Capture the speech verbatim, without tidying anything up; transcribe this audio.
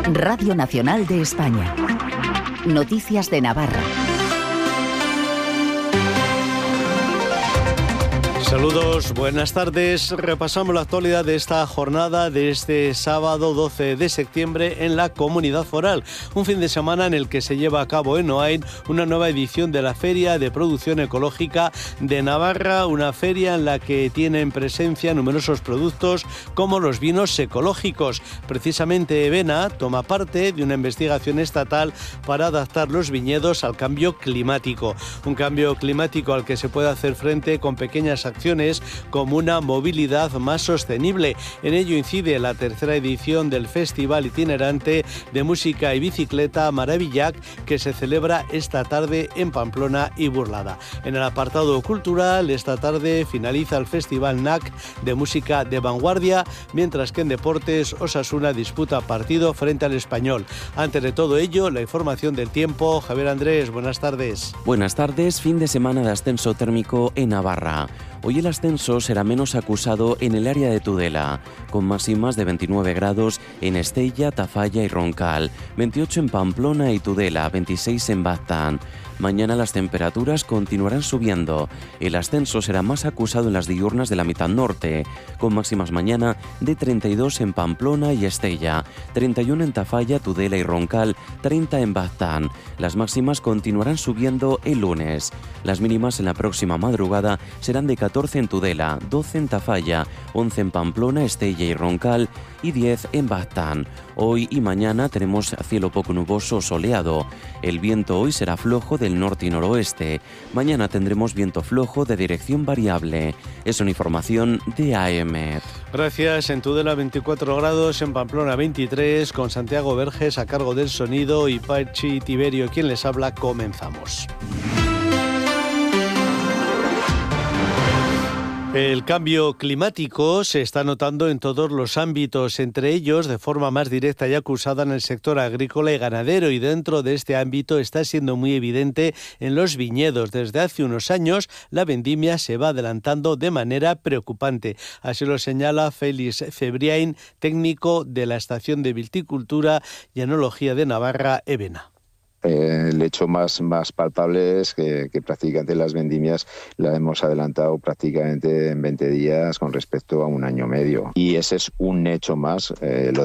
Radio Nacional de España. Noticias de Navarra. Saludos, buenas tardes. Repasamos la actualidad de esta jornada de este sábado doce de septiembre en la Comunidad Foral. Un fin de semana en el que se lleva a cabo en Ohain una nueva edición de la Feria de Producción Ecológica de Navarra, una feria en la que tienen presencia numerosos productos como los vinos ecológicos. Precisamente Ebena toma parte de una investigación estatal para adaptar los viñedos al cambio climático. Un cambio climático al que se puede hacer frente con pequeñas acciones como una movilidad más sostenible. En ello incide la tercera edición del Festival Itinerante de Música y Bicicleta Maravillac, que se celebra esta tarde en Pamplona y Burlada. En el apartado cultural, esta tarde finaliza el Festival N A C de Música de Vanguardia, mientras que en deportes Osasuna disputa partido frente al Español. Antes de todo ello, la información del tiempo. Javier Andrés, buenas tardes. Buenas tardes, fin de semana de ascenso térmico en Navarra. Hoy el ascenso será menos acusado en el área de Tudela, con máximas de veintinueve grados en Estella, Tafalla y Roncal, veintiocho en Pamplona y Tudela, veintiséis en Baztán. Mañana las temperaturas continuarán subiendo. El ascenso será más acusado en las diurnas de la mitad norte, con máximas mañana de treinta y dos en Pamplona y Estella, treinta y uno en Tafalla, Tudela y Roncal, treinta en Baztán. Las máximas continuarán subiendo el lunes. Las mínimas en la próxima madrugada serán de catorce en Tudela, doce en Tafalla, once en Pamplona, Estella y Roncal y diez en Baztán. Hoy y mañana tenemos cielo poco nuboso o soleado. El viento hoy será flojo del norte y noroeste. Mañana tendremos viento flojo de dirección variable. Es una información de A E M E T. Gracias. En Tudela veinticuatro grados, en Pamplona veintitrés, con Santiago Verges a cargo del sonido y Pachi Tiberio quien les habla. Comenzamos. El cambio climático se está notando en todos los ámbitos, entre ellos de forma más directa y acusada en el sector agrícola y ganadero, y dentro de este ámbito está siendo muy evidente en los viñedos. Desde hace unos años la vendimia se va adelantando de manera preocupante. Así lo señala Félix Cebrián, técnico de la Estación de Viticultura y Enología de Navarra, Ebena. Eh, el hecho más, más palpable es que, que prácticamente las vendimias las hemos adelantado prácticamente en veinte días con respecto a un año medio. Y ese es un hecho más. Eh, lo